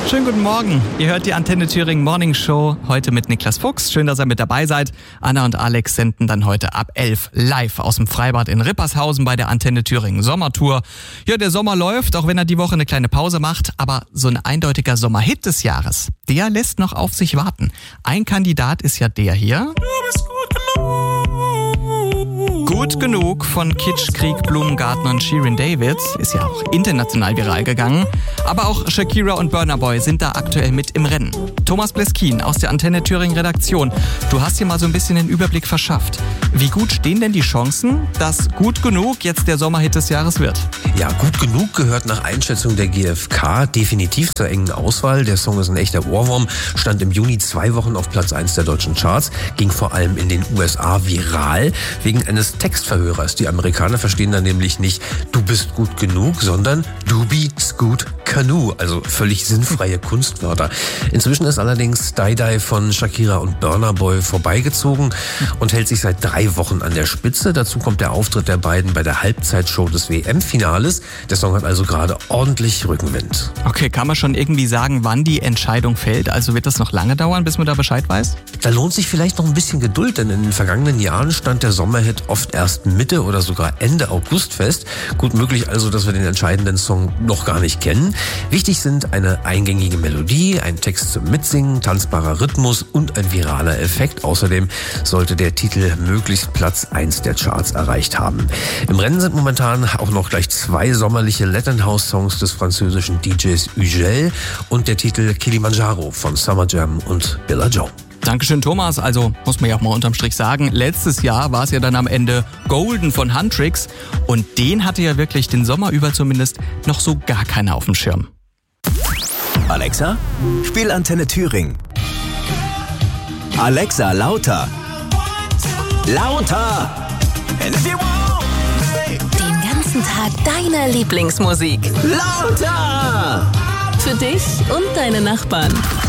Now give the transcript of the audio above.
Schönen guten Morgen. Ihr hört die Antenne Thüringen Morning Show heute mit Niklas Fuchs. Schön, dass ihr mit dabei seid. Anna und Alex senden dann heute ab 11 live aus dem Freibad in Rippershausen bei der Antenne Thüringen Sommertour. Ja, der Sommer läuft, auch wenn er die Woche eine kleine Pause macht. Aber so ein eindeutiger Sommerhit des Jahres, der lässt noch auf sich warten. Ein Kandidat ist ja der hier. Du bist gut genug. Gut genug von Kitsch, Krieg, Blumengarten und Shirin David ist ja auch international viral gegangen. Aber auch Shakira und Burna Boy sind da aktuell mit im Rennen. Thomas Bleskin aus der Antenne Thüringen Redaktion. Du hast hier mal so ein bisschen den Überblick verschafft. Wie gut stehen denn die Chancen, dass Gut genug jetzt der Sommerhit des Jahres wird? Ja, Gut genug gehört nach Einschätzung der GfK definitiv zur engen Auswahl. Der Song ist ein echter Ohrwurm, stand im Juni 2 Wochen auf Platz 1 der deutschen Charts, ging vor allem in den USA viral, wegen eines Textverhörers. Die Amerikaner verstehen dann nämlich nicht, du bist gut genug, sondern du bist gut genug, also völlig sinnfreie Kunstwörter. Inzwischen ist allerdings Die Die von Shakira und Burna Boy vorbeigezogen und hält sich seit 3 Wochen an der Spitze. Dazu kommt der Auftritt der beiden bei der Halbzeitshow des WM-Finales. Der Song hat also gerade ordentlich Rückenwind. Okay, kann man schon irgendwie sagen, wann die Entscheidung fällt? Also wird das noch lange dauern, bis man da Bescheid weiß? Da lohnt sich vielleicht noch ein bisschen Geduld, denn in den vergangenen Jahren stand der Sommerhit oft erst Mitte oder sogar Ende August fest. Gut möglich also, dass wir den entscheidenden Song noch gar nicht kennen. Wichtig sind eine eingängige Melodie, ein Text zum Mitsingen, tanzbarer Rhythmus und ein viraler Effekt. Außerdem sollte der Titel möglichst Platz 1 der Charts erreicht haben. Im Rennen sind momentan auch noch gleich 2 sommerliche Latin House Songs des französischen DJs Ugel und der Titel Kilimanjaro von Summer Jam und Billa Joe. Dankeschön, Thomas. Also muss man ja auch mal unterm Strich sagen, letztes Jahr war es ja dann am Ende Golden von Huntrix und den hatte ja wirklich den Sommer über zumindest noch so gar keiner auf dem Schirm. Alexa, spiel Antenne Thüringen. Alexa, lauter. Lauter! Den ganzen Tag deine Lieblingsmusik. Lauter! Für dich und deine Nachbarn.